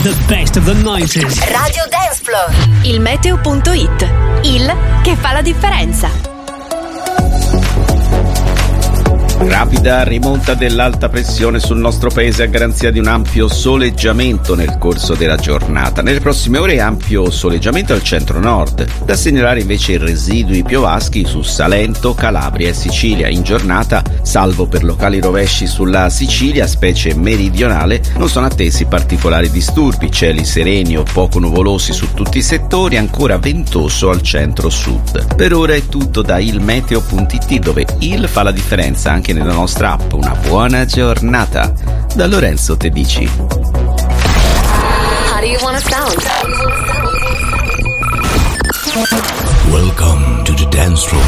The best of the 90s. Radio Dance Floor. Il meteo.it. Il che fa la differenza. Rapida rimonta dell'alta pressione sul nostro paese a garanzia di un ampio soleggiamento nel corso della giornata. Nelle prossime ore ampio soleggiamento al centro-nord. Da segnalare invece i residui piovaschi su Salento, Calabria e Sicilia. In giornata, salvo per locali rovesci sulla Sicilia, specie meridionale, non sono attesi particolari disturbi. Cieli sereni o poco nuvolosi su tutti i settori, ancora ventoso al centro-sud. Per ora è tutto da ilmeteo.it, dove il fa la differenza anche nella nostra app. Una buona giornata da Lorenzo Tedici. How do you want to sound? Welcome to the dance floor.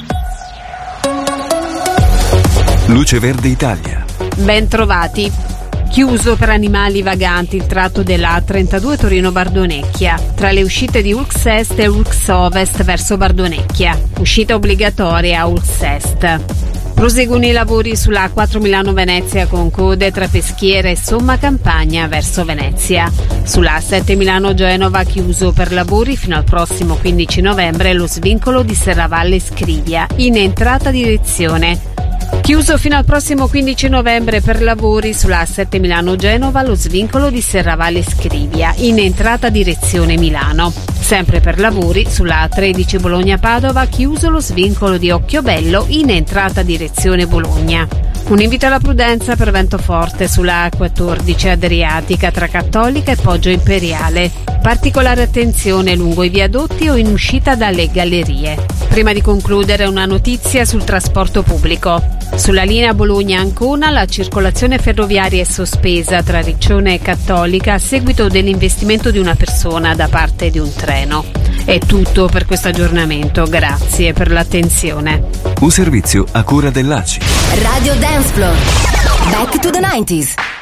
Luce Verde Italia. Ben trovati. Chiuso per animali vaganti il tratto della A32 Torino-Bardonecchia, tra le uscite di Ulx Est e Ulx Ovest verso Bardonecchia. Uscita obbligatoria a Ulx Est. Proseguono i lavori sulla A4 Milano-Venezia con code tra Peschiera e Somma Campagna verso Venezia. Sulla A7 Milano-Genova chiuso per lavori fino al prossimo 15 novembre lo svincolo di Serravalle Scrivia in entrata direzione. Chiuso fino al prossimo 15 novembre per lavori sulla A7 Milano-Genova lo svincolo di Serravalle Scrivia in entrata direzione Milano. Sempre per lavori sulla A13 Bologna-Padova chiuso lo svincolo di Occhiobello in entrata direzione Bologna. Un invito alla prudenza per vento forte sulla A14 Adriatica tra Cattolica e Poggio Imperiale. Particolare attenzione lungo i viadotti o in uscita dalle gallerie. Prima di concludere una notizia sul trasporto pubblico. Sulla linea Bologna-Ancona la circolazione ferroviaria è sospesa tra Riccione e Cattolica a seguito dell'investimento di una persona da parte di un treno. È tutto per questo aggiornamento, grazie per l'attenzione. Un servizio a cura dell'ACI. Radio Dance Floor. Back to the 90s.